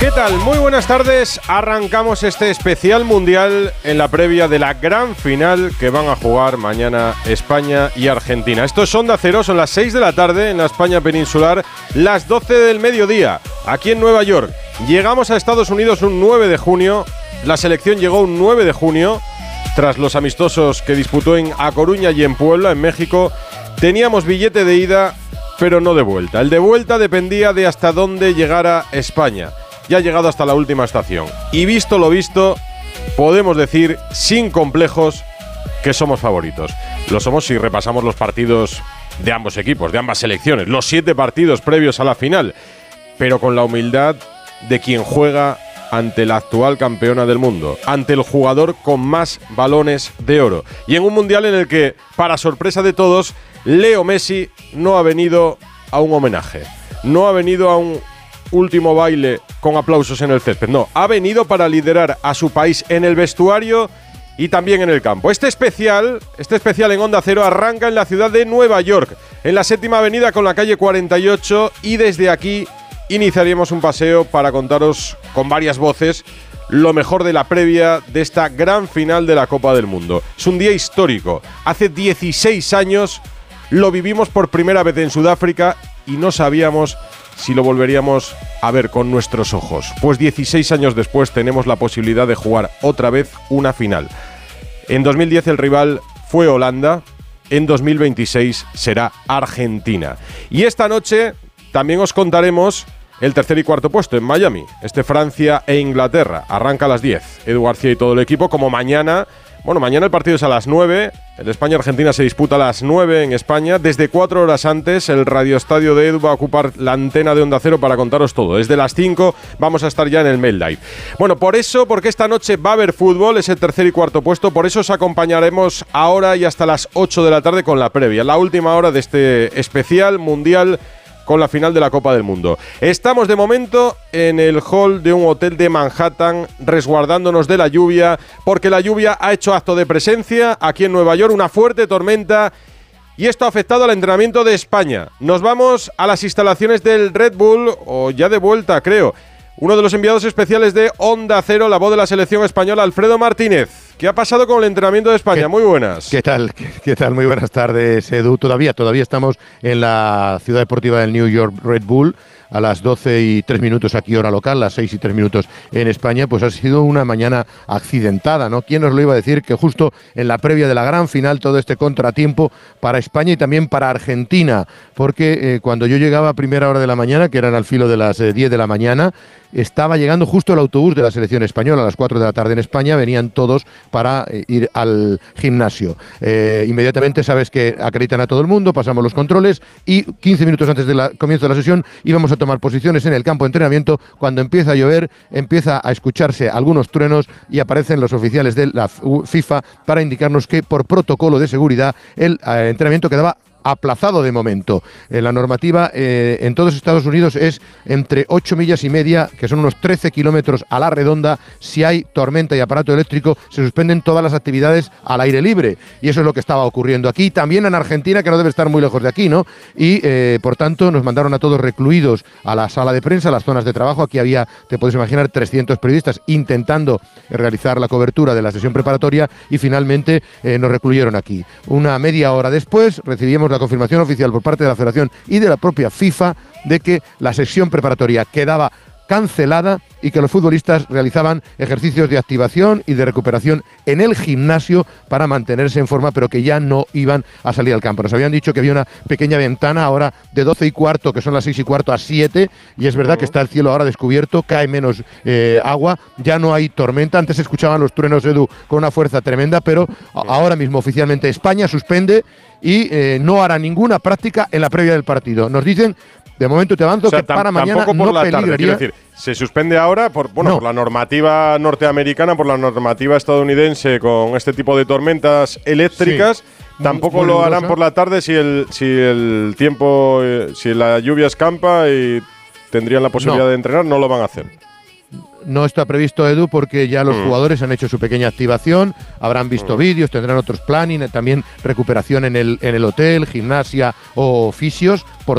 ¿Qué tal? Muy buenas tardes. Arrancamos este especial mundial en la previa de la gran final que van a jugar mañana España y Argentina. Esto es Onda Cero, son las 6 de la tarde en la España peninsular, las 12 del mediodía, aquí en Nueva York. Llegamos a Estados Unidos un 9 de junio, la selección llegó un 9 de junio, tras los amistosos que disputó en A Coruña y en Puebla, en México. Teníamos billete de ida, pero no de vuelta. El de vuelta dependía de hasta dónde llegara España. Ya ha llegado hasta la última estación. Y visto lo visto, podemos decir, sin complejos, que somos favoritos. Lo somos si repasamos los partidos de ambos equipos, de ambas selecciones, los 7 partidos previos a la final, pero con la humildad de quien juega ante la actual campeona del mundo, ante el jugador con más balones de oro. Y en un mundial en el que, para sorpresa de todos, Leo Messi no ha venido a un homenaje, no ha venido a un último baile con aplausos en el césped. No, ha venido para liderar a su país en el vestuario y también en el campo. Este especial en Onda Cero arranca en la ciudad de Nueva York, en la 7ª avenida con la calle 48, y desde aquí iniciaríamos un paseo para contaros con varias voces lo mejor de la previa de esta gran final de la Copa del Mundo. Es un día histórico. Hace 16 años lo vivimos por primera vez en Sudáfrica y no sabíamos si lo volveríamos a ver con nuestros ojos. Pues 16 años después tenemos la posibilidad de jugar otra vez una final. En 2010 el rival fue Holanda, en 2026 será Argentina. Y esta noche también os contaremos el tercer y cuarto puesto en Miami. Francia e Inglaterra. Arranca a las 10. Edu García y todo el equipo, como mañana. Bueno, mañana el partido es a las 9. El España-Argentina se disputa a las 9 en España. Desde 4 horas antes, el radioestadio de Edu va a ocupar la antena de Onda Cero para contaros todo. Desde las 5 vamos a estar ya en el Mail Live. Bueno, porque esta noche va a haber fútbol, es el tercer y cuarto puesto. Por eso os acompañaremos ahora y hasta las 8 de la tarde con la previa, la última hora de este especial mundial con la final de la Copa del Mundo. Estamos de momento en el hall de un hotel de Manhattan, resguardándonos de la lluvia, porque la lluvia ha hecho acto de presencia aquí en Nueva York, una fuerte tormenta, y esto ha afectado al entrenamiento de España. Nos vamos a las instalaciones del Red Bull, o ya de vuelta creo. Uno de los enviados especiales de Onda Cero, la voz de la selección española, Alfredo Martínez. ¿Qué ha pasado con el entrenamiento de España? Muy buenas. ¿Qué tal? Muy buenas tardes, Edu. Todavía estamos en la ciudad deportiva del New York Red Bull, a las 12:03 aquí hora local, las 6:03 en España. Pues ha sido una mañana accidentada, ¿no? ¿Quién nos lo iba a decir? Que justo en la previa de la gran final, todo este contratiempo para España y también para Argentina, porque cuando yo llegaba a primera hora de la mañana, que eran al filo de las 10 de la mañana, estaba llegando justo el autobús de la selección española a las 4 de la tarde en España. Venían todos para ir al gimnasio. Inmediatamente sabes que acreditan a todo el mundo, pasamos los controles y 15 minutos antes del comienzo de la sesión íbamos a tomar posiciones en el campo de entrenamiento. Cuando empieza a llover, empieza a escucharse algunos truenos y aparecen los oficiales de la FIFA para indicarnos que por protocolo de seguridad el entrenamiento quedaba aplazado de momento. La normativa en todos Estados Unidos es entre 8 millas y media, que son unos 13 kilómetros a la redonda. Si hay tormenta y aparato eléctrico, se suspenden todas las actividades al aire libre. Y eso es lo que estaba ocurriendo aquí, también en Argentina, que no debe estar muy lejos de aquí, ¿no? Y por tanto nos mandaron a todos recluidos a la sala de prensa, a las zonas de trabajo. Aquí había, te puedes imaginar, 300 periodistas intentando realizar la cobertura de la sesión preparatoria, y finalmente nos recluyeron aquí. Una media hora después recibimos la confirmación oficial por parte de la Federación y de la propia FIFA de que la sesión preparatoria quedaba cancelada y que los futbolistas realizaban ejercicios de activación y de recuperación en el gimnasio para mantenerse en forma, pero que ya no iban a salir al campo. Nos habían dicho que había una pequeña ventana ahora de 12:15, que son las 6:15 a 7, y es verdad que está el cielo ahora descubierto, cae menos agua, ya no hay tormenta. Antes se escuchaban los truenos, Edu, con una fuerza tremenda, pero ahora mismo oficialmente España suspende y no hará ninguna práctica en la previa del partido. Nos dicen, de momento te avanzo, que para mañana no peligraría. Quiero decir, se suspende ahora por la normativa norteamericana, por la normativa estadounidense con este tipo de tormentas eléctricas. Sí. Tampoco lo harán por la tarde si el tiempo, si la lluvia escampa y tendrían la posibilidad de entrenar, no lo van a hacer. No está previsto, Edu, porque ya los jugadores han hecho su pequeña activación, habrán visto vídeos, tendrán otros planning, también recuperación en el hotel, gimnasia o fisios.